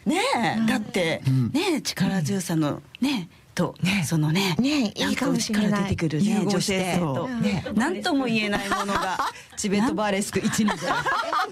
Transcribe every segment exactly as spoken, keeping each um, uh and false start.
ねえ、だってねえ、力強さのねとね、そのね、 ね、 いいか内から出てくるね、女性とね、なんとも言えないものがチベットバーレスクいちにんで。 小屋のお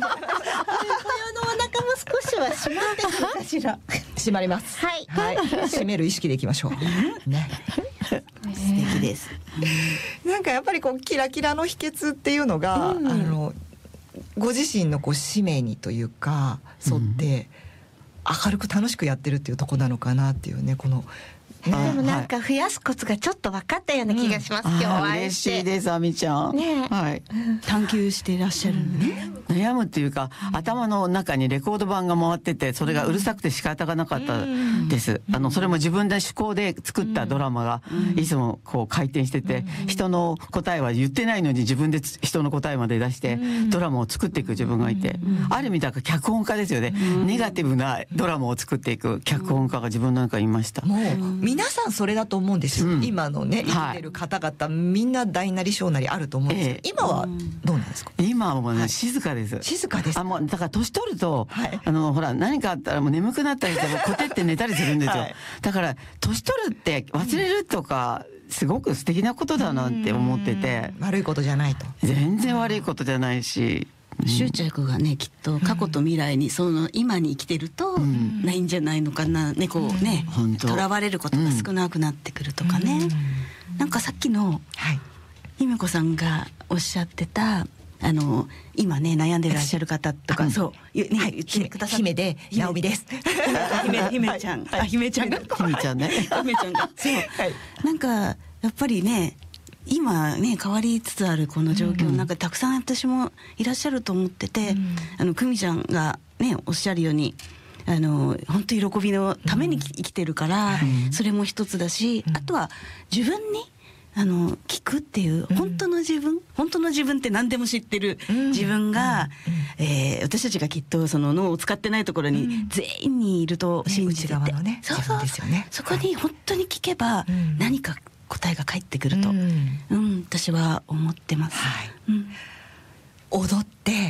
腹も少しは締まってくるかしら。 締まります。 はい。 はい。締める意識でいきましょう。ね。 素敵です。 なんかやっぱりこうキラキラの秘訣っていうのが、 うん、 あのご自身のこう使命にというか沿って明るく楽しくやってるっていうところなのかなっていうね、この。 でもなんか増やすコツがちょっと分かったような気がします、うん、今日は嬉しいです、あみちゃん、 ね、 はい、 探求していらっしゃるね、 うん、悩むっていうか、うん、頭の中にレコード盤が回ってて、それがうるさくて仕方がなかったです、うん、あのそれも自分で思考で作ったドラマがいつもこう回転してて、うん、人の答えは言ってないのに自分で人の答えまで出してドラマを作っていく自分がいて、うん、ある意味だから脚本家ですよね、うん、ネガティブなドラマを作っていく脚本家が自分の中にいました。 もう皆さんそれだと思うんですよ、うん、今のね生きてる方々、はい、みんな大なり小なりあると思うんですけど、えー、今はどうなんですか？ 今はもうね、 はい、 静かです。 静かです。 あ、もうだから年取ると、 はい、 あのほら何かあったらもう眠くなったりしてもコテって寝たりするんですよ、はい、だから年取るって忘れるとか、うん、すごく素敵なことだなって思ってて、 悪いことじゃないと。 全然悪いことじゃないし、 執着がね、きっと過去と未来に、その今に生きてるとないんじゃないのかな、ね、こうね、とらわれることが少なくなってくるとかね、なんかさっきのゆめこさんがおっしゃってた、あの今ね悩んでらっしゃる方とか、そうね、 はい、言ってくださって、姫で直美です。 姫姫ちゃん、あ、姫ちゃんが姫ちゃんね、 姫ちゃんが、そう、なんかやっぱりね、今ね変わりつつあるこの状況の中で、たくさん私もいらっしゃると思ってて、うん、あの久美ちゃんがねおっしゃるように、あの本当喜びのために生きてるから、うん、それも一つだし、うん、あとは自分にあの聞くっていう本当の自分、うん、本当の自分って何でも知ってる自分が、うん、えー、私たちがきっとその脳を使ってないところに全員にいると信じてて、 ね、内側のね、 そうそう、 自分ですよね。 そこに本当に聞けば何か答えが返ってくると、うんうん、私は思ってます、はい、うん、 踊って、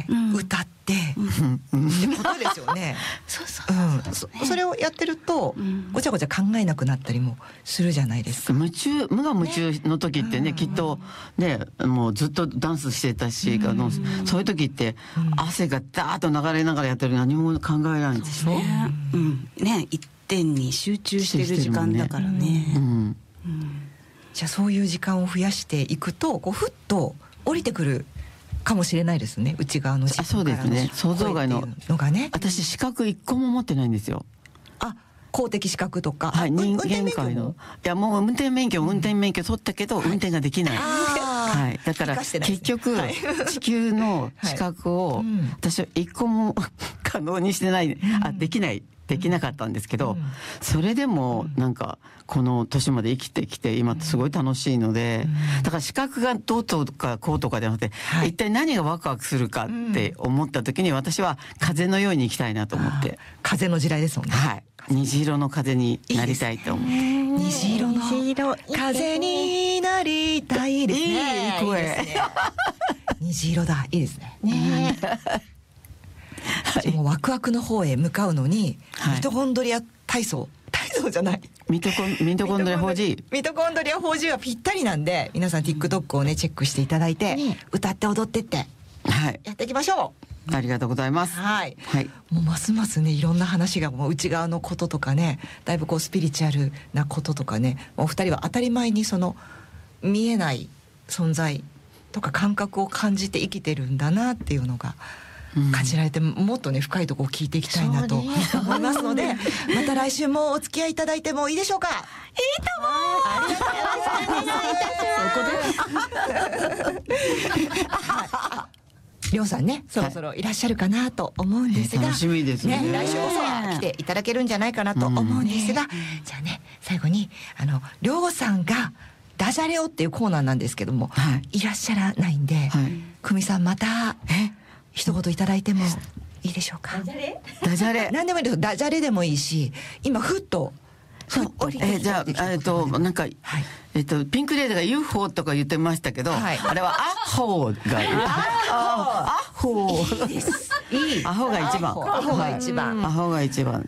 うん、歌って、うん、ってことですよね。 そうそうそう、 うん、そ, それをやってると、うん、ごちゃごちゃ考えなくなったりもするじゃないですか。 夢中、無我夢中の時ってね、きっとね、もうずっとダンスしてたし、うん、あのそういう時って汗がダーッと流れながらやってる、何も考えないんでしょ、 ね、うん、ね、一点に集中してる時間だからね、うんうんうん、 じゃあそういう時間を増やしていくと、こうふっと降りてくるかもしれないですね、内側の自分からの声っていうのがね。 そうですね、想像外の。私資格一個も持ってないんですよ。 あ、公的資格とか、 はい、人間界の、いやもう運転免許、運転免許取ったけど、うん、運転ができない、はい、だから結局、はい、地球の資格を、はい、私は一個も可能にしてない、うん、あ、できないできなかったんですけど、うん、それでもなんかこの年まで生きてきて今すごい楽しいので、うん、だから資格がどうとかこうとかではなくて、はい、一体何がワクワクするかって思った時に、私は風のように生きたいなと思って。 風の時代ですもんね。 はい、虹色の風になりたいと思って。いい虹色の風になりたいですね。 いい声。 いいですね。虹色だ、いいですね。ねはい、もうワクワクの方へ向かうのに、はい、ミトコンドリア体操体操じゃないミトコンミトコンドリア フォージーミトコンドリア フォージー はぴったりなんで、皆さん TikTok をねチェックしていただいて、ね、歌って踊ってってやっていきましょう、はい、ありがとうございます、 はい、はい、もうますますねいろんな話がもう内側のこととかね、だいぶこうスピリチュアルなこととかね、お二人は当たり前にその見えない存在とか感覚を感じて生きてるんだなっていうのが感じられて、もっとね深いところを聞いていきたいなと思いますので、また来週もお付き合いいただいてもいいでしょうか。いいと思う。ありがとうございます。お願いいたします。 りょうさんね、そろそろいらっしゃるかなと思うんですが、 楽しみですね。 来週こそは来ていただけるんじゃないかなと思うんですが、じゃあね最後にあのりょうさんがダジャレをっていうコーナーなんですけども、いらっしゃらないんで、久美さんまたえ一言いただいてもいいでしょうか。 ダジャレ？ ダジャレ。何でもいいです。ダジャレでもいいし、今ふっと。 そう。えー、じゃあえっとなんか、はい、えっとピンクレードが ユーフォー とか言ってましたけど、はい、あれはアホーがいい。アホー。いいです。いい。アホが一番。 アホが一番。 アホが一番。